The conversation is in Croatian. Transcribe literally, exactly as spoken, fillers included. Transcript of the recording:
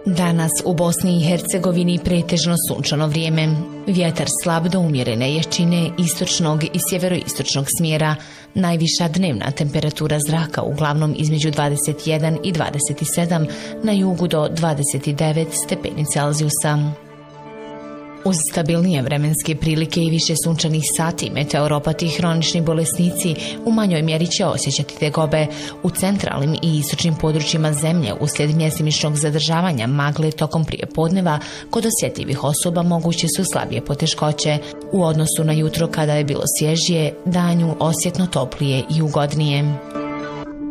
Danas u Bosni i Hercegovini pretežno sunčano vrijeme. Vjetar slab do umjerene jačine istočnog i sjeveroistočnog smjera. Najviša dnevna temperatura zraka uglavnom između dvadeset jedan i dvadeset sedam, na jugu do dvadeset devet stepeni Celzijusa. Uz stabilnije vremenske prilike i više sunčanih sati, meteoropati i hronični bolesnici u manjoj mjeri će osjećati tegobe. U centralnim i istočnim područjima zemlje uslijed mjestimičnog zadržavanja magle tokom prijepodneva kod osjetljivih osoba moguće su slabije poteškoće. U odnosu na jutro kada je bilo svježije, danju osjetno toplije i ugodnije.